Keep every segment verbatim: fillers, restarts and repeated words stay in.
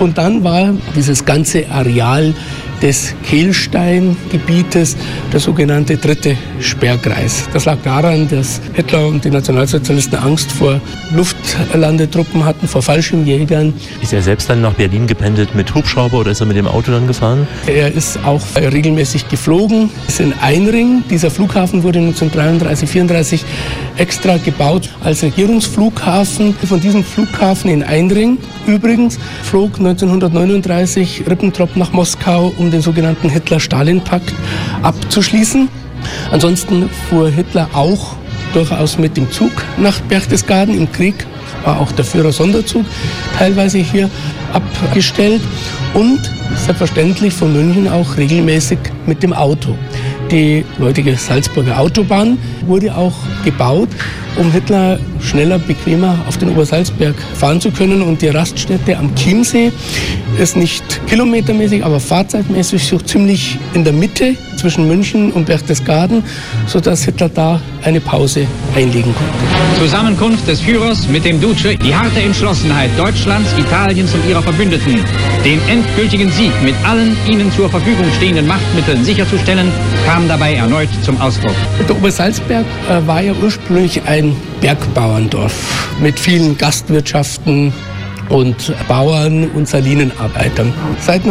Und dann war dieses ganze Areal des Kehlsteingebietes der sogenannte dritte Sperrkreis. Das lag daran, dass Hitler und die Nationalsozialisten Angst vor Luftlandetruppen hatten, vor Fallschirmjägern. Ist er selbst dann nach Berlin gependelt mit Hubschrauber oder ist er mit dem Auto dann gefahren? Er ist auch regelmäßig geflogen. Es ist in Einring. Dieser Flughafen wurde neunzehnhundertdreiunddreißig, vierunddreißig extra gebaut als Regierungsflughafen. Von diesem Flughafen in Einring übrigens flog neunzehnhundertneununddreißig Ribbentrop nach Moskau, um den sogenannten Hitler-Stalin-Pakt abzuschließen. Ansonsten fuhr Hitler auch durchaus mit dem Zug nach Berchtesgaden. Im Krieg war auch der Führer-Sonderzug teilweise hier abgestellt und selbstverständlich von München auch regelmäßig mit dem Auto. Die heutige Salzburger Autobahn wurde auch gebaut, um Hitler schneller, bequemer auf den Obersalzberg fahren zu können. Und die Raststätte am Chiemsee ist nicht kilometermäßig, aber fahrzeitmäßig so ziemlich in der Mitte zwischen München und Berchtesgaden, sodass Hitler da eine Pause einlegen konnte. Zusammenkunft des Führers mit dem Duce, die harte Entschlossenheit Deutschlands, Italiens und ihrer Verbündeten, den endgültigen Sieg mit allen ihnen zur Verfügung stehenden Machtmitteln sicherzustellen, kam dabei erneut zum Ausdruck. Der Obersalzberg äh, war ja ursprünglich ein Bergbauerndorf mit vielen Gastwirtschaften und Bauern und Salinenarbeitern. Seit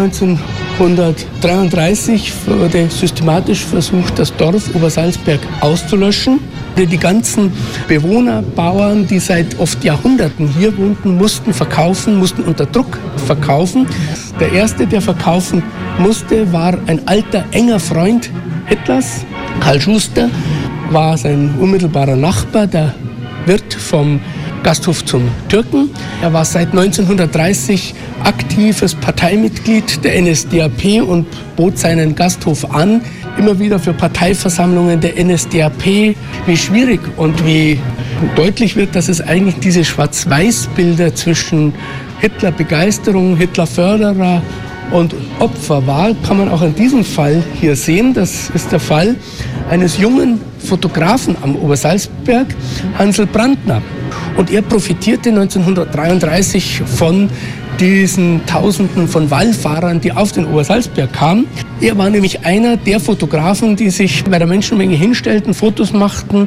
neunzehnhundertdreiunddreißig wurde systematisch versucht, das Dorf Obersalzberg auszulöschen. Die ganzen Bewohner, Bauern, die seit oft Jahrhunderten hier wohnten, mussten verkaufen, mussten unter Druck verkaufen. Der erste, der verkaufen musste, war ein alter, enger Freund Hitlers. Karl Schuster war sein unmittelbarer Nachbar, der Wirt vom Gasthof zum Türken. Er war seit neunzehnhundertdreißig aktives Parteimitglied der N S D A P und bot seinen Gasthof an, immer wieder für Parteiversammlungen der N S D A P. Wie schwierig und wie deutlich wird, dass es eigentlich diese Schwarz-Weiß-Bilder zwischen Hitler-Begeisterung, Hitler-Förderer und Opfer war, kann man auch in diesem Fall hier sehen. Das ist der Fall eines jungen Fotografen am Obersalzberg, Hansl Brandner. Und er profitierte neunzehnhundertdreiunddreißig von diesen Tausenden von Wallfahrern, die auf den Obersalzberg kamen. Er war nämlich einer der Fotografen, die sich bei der Menschenmenge hinstellten, Fotos machten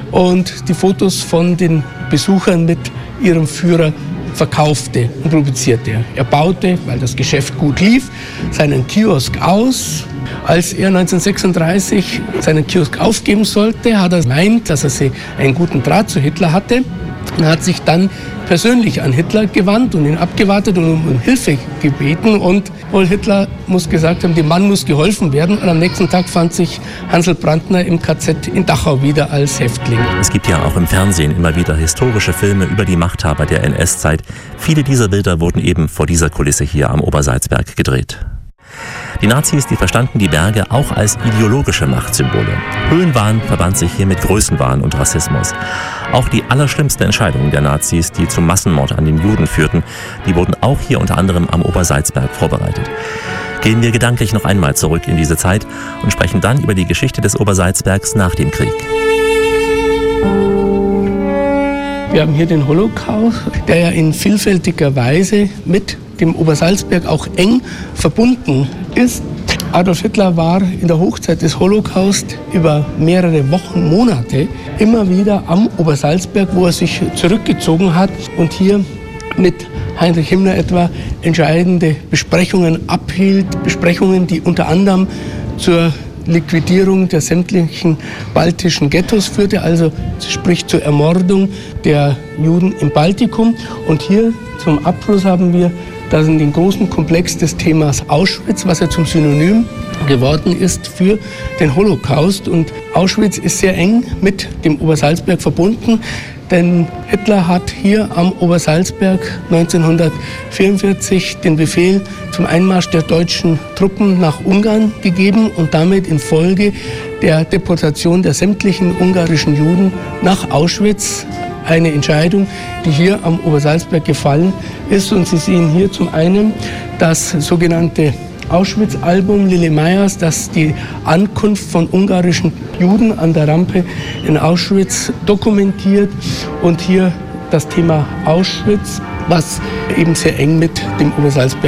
und die Fotos von den Besuchern mit ihrem Führer verkaufte und publizierte. Er baute, weil das Geschäft gut lief, seinen Kiosk aus. Als er neunzehnhundertsechsunddreißig seinen Kiosk aufgeben sollte, hat er gemeint, dass er einen guten Draht zu Hitler hatte. Er hat sich dann persönlich an Hitler gewandt und ihn abgewartet und um Hilfe gebeten. Und wohl Hitler muss gesagt haben, dem Mann muss geholfen werden. Und am nächsten Tag fand sich Hansl Brandner im K Z in Dachau wieder als Häftling. Es gibt ja auch im Fernsehen immer wieder historische Filme über die Machthaber der N S-Zeit. Viele dieser Bilder wurden eben vor dieser Kulisse hier am Obersalzberg gedreht. Die Nazis, die verstanden die Berge auch als ideologische Machtsymbole. Höhenwahn verband sich hier mit Größenwahn und Rassismus. Auch die allerschlimmsten Entscheidungen der Nazis, die zum Massenmord an den Juden führten, die wurden auch hier unter anderem am Obersalzberg vorbereitet. Gehen wir gedanklich noch einmal zurück in diese Zeit und sprechen dann über die Geschichte des Obersalzbergs nach dem Krieg. Wir haben hier den Holocaust, der ja in vielfältiger Weise mit dem Obersalzberg auch eng verbunden ist. Adolf Hitler war in der Hochzeit des Holocaust über mehrere Wochen, Monate immer wieder am Obersalzberg, wo er sich zurückgezogen hat und hier mit Heinrich Himmler etwa entscheidende Besprechungen abhielt, Besprechungen, die unter anderem zur Liquidierung der sämtlichen baltischen Ghettos führte, also sprich zur Ermordung der Juden im Baltikum. Und hier zum Abschluss haben wir das in den großen Komplex des Themas Auschwitz, was ja zum Synonym geworden ist für den Holocaust. Und Auschwitz ist sehr eng mit dem Obersalzberg verbunden, denn Hitler hat hier am Obersalzberg neunzehnhundertvierundvierzig den Befehl zum Einmarsch der deutschen Truppen nach Ungarn gegeben und damit in Folge der Deportation der sämtlichen ungarischen Juden nach Auschwitz eine Entscheidung, die hier am Obersalzberg gefallen ist. Und Sie sehen hier zum einen das sogenannte Auschwitz-Album Lili Meyers, das die Ankunft von ungarischen Juden an der Rampe in Auschwitz dokumentiert. Und hier das Thema Auschwitz, was eben sehr eng mit dem Obersalzberg